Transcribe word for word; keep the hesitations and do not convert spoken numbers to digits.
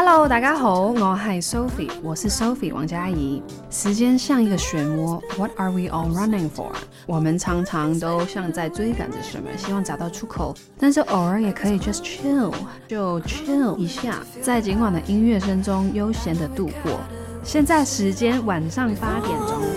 Hello， 大家好，我係 Sophie， 我是 Sophie 王嘉怡。時間像一個漩渦 ，What are we all running for？ 我們常常都像在追趕着什麼，希望找到出口，但是偶爾也可以 just chill， 就 chill 一下，在今晚的音樂聲中悠閒的度過。現在時間晚上八點